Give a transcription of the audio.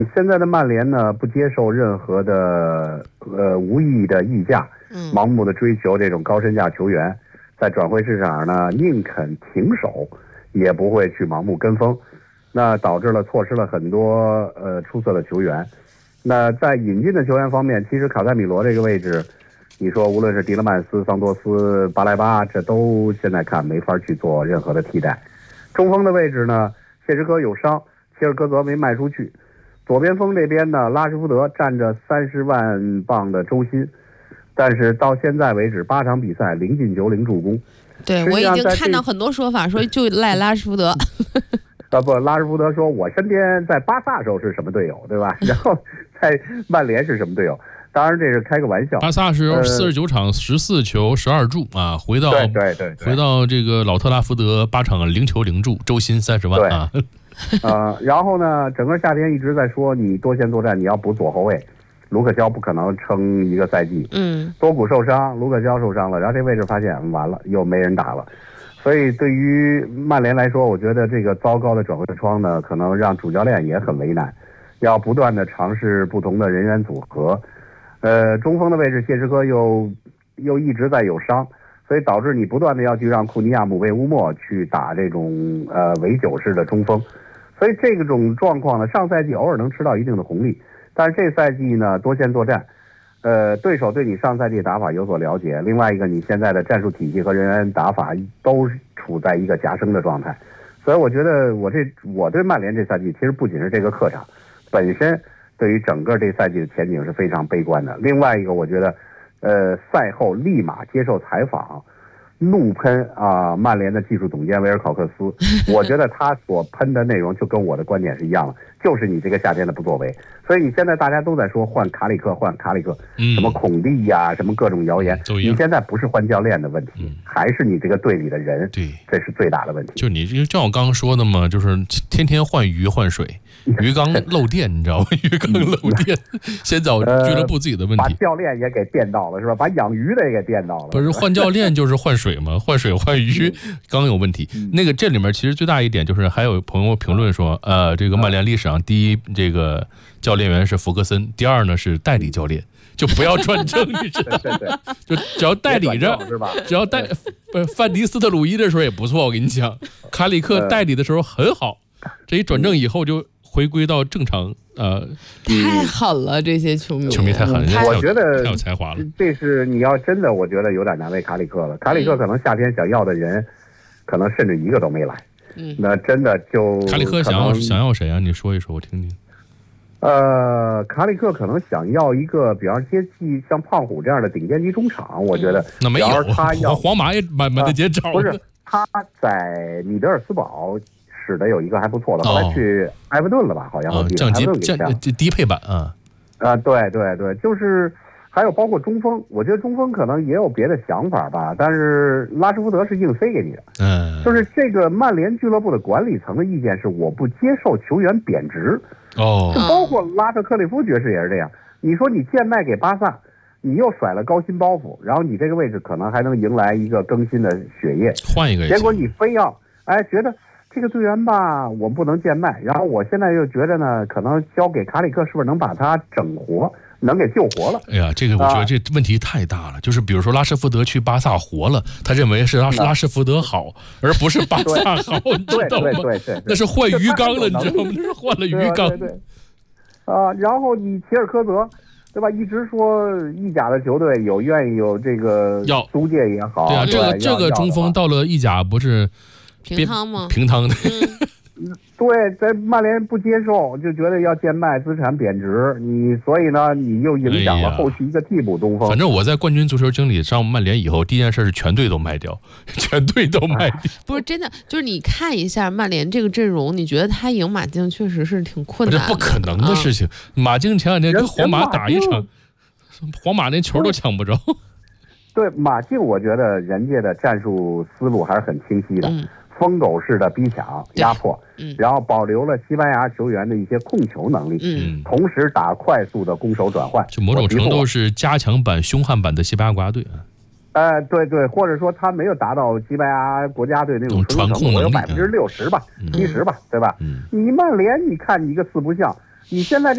现在的曼联呢，不接受任何的无意义的溢价，盲目的追求这种高身价球员，在转会市场上呢，宁肯停手，也不会去盲目跟风，那导致了错失了很多出色的球员。那在引进的球员方面，其实卡塞米罗这个位置，你说无论是迪勒曼斯、桑多斯、巴莱巴，这都现在看没法去做任何的替代。中锋的位置呢，谢什科有伤，切尔科泽没卖出去。左边锋这边呢，拉什福德占着30万镑的周薪，但是到现在为止8场比赛0进球0助攻。 对，我已经看到很多说法说就赖拉什福德。 不，拉什福德说我身边在巴萨时候是什么队友，对吧？然后在曼联是什么队友？当然这是开个玩笑。 巴萨是49场14球12助啊，回到这个老特拉福德8场0球0助，周薪30万啊。 然后呢，整个夏天一直在说你多线作战，你要补左后卫，卢克肖不可能撑一个赛季。多古受伤，卢克肖受伤了，然后这位置发现完了，又没人打了。所以对于曼联来说，我觉得这个糟糕的转会窗呢，可能让主教练也很为难，要不断的尝试不同的人员组合。中锋的位置谢什科又一直在有伤，所以导致你不断的要去让库尼亚、姆贝乌莫去打这种围9式的中锋，所以这种状况呢，上赛季偶尔能吃到一定的红利，但是这赛季呢多线作战，对手对你上赛季打法有所了解，另外一个你现在的战术体系和人员打法都处在一个夹生的状态，所以我觉得我对曼联这赛季其实不仅是这个客场本身对于整个这赛季的前景是非常悲观的。另外一个，我觉得，赛后立马接受采访，怒喷曼联的技术总监维尔考克斯。我觉得他所喷的内容就跟我的观点是一样的，就是你这个夏天的不作为。所以你现在大家都在说换卡里克，什么孔蒂呀，什么各种谣言。你现在不是换教练的问题，还是你这个队里的人，对，这是最大的问题。 就你就像我刚刚说的嘛，就是天天换鱼换水。鱼缸漏电，你知道吗？鱼缸漏电，先找俱乐部自己的问题。 把教练也给电到了，是吧？把养鱼的也给电到了。 不是换教练就是换水嘛？换水换鱼，缸有问题。那个这里面其实最大一点就是，还有朋友评论说，这个曼联历史上第一这个教练员是福格森，第二呢是代理教练，就不要转正，你知道吗？就只要代理着，只要范迪斯特鲁伊的时候也不错，我跟你讲，卡里克代理的时候很好，这一转正以后就回归到正常。 太狠了，这些球迷太狠了， 我觉得太有才华了。 这是你要真的，我觉得有点难为卡里克了。卡里克可能夏天想要的人，可能甚至一个都没来。那真的就卡里克想要谁啊？你说一说，我听听。 卡里克可能想要一个，比方接替像胖虎这样的顶尖级中场，我觉得。 那没有， 他要皇马也满得街找。 不是，他在米德尔斯堡使的有一个还不错的，后来去埃弗顿了吧？好像降级低配版啊。 对，就是还有包括中锋，我觉得中锋可能也有别的想法吧，但是拉什福德是硬塞给你的。就是这个曼联俱乐部的管理层的意见是，我不接受球员贬值。就包括拉特克利夫爵士也是这样。你说你贱卖给巴萨，你又甩了高薪包袱，然后你这个位置可能还能迎来一个更新的血液， 换一个。 结果你非要觉得这个队员吧，我不能贱卖，然后我现在又觉得呢，可能交给卡里克是不是能把他整活，能给救活了？ 哎呀，这个我觉得这问题太大了。就是比如说拉什福德去巴萨活了，他认为是拉什福德好，而不是巴萨好，你知道吗？ 对， 那是换鱼缸了，你知道吗？那是换了鱼缸。 对。然后你切尔科泽，对吧？一直说意甲的球队愿意有这个租借也好。 对啊，这个中锋到了意甲不是平汤吗？ 平汤的。 对，在曼联不接受，就觉得要贱卖，资产贬值，所以呢，你又影响了后续一个替补中锋。 反正我在冠军足球经理上曼联以后，第一件事是全队都卖掉，全队都卖掉。 不是真的，就是你看一下曼联这个阵容，你觉得他赢马竞确实是挺困难的， 这不可能的事情。马竞前两天跟皇马打一场，皇马连球都抢不着。 对，马竞我觉得人家的战术思路还是很清晰的。疯狗式的逼抢压迫，然后保留了西班牙球员的一些控球能力，同时打快速的攻守转换， 就某种程度是加强版、凶悍版的西班牙国家队对，或者说他没有达到西班牙国家队那种传控能力， 有60%吧、70%吧，对吧？你曼联，你看你一个四不像，你现在